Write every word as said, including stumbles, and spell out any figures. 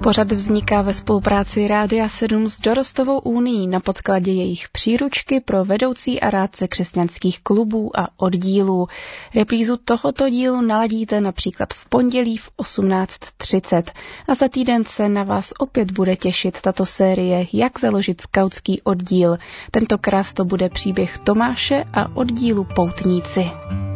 Pořad vzniká ve spolupráci Rádia sedm s Dorostovou unií na podkladě jejich příručky pro vedoucí a rádce křesťanských klubů a oddílů. Reprízu tohoto dílu naladíte například v pondělí v osmnáct třicet. A za týden se na vás opět bude těšit tato série Jak založit skautský oddíl. Tentokrát to bude příběh Tomáše a oddílu Poutníci.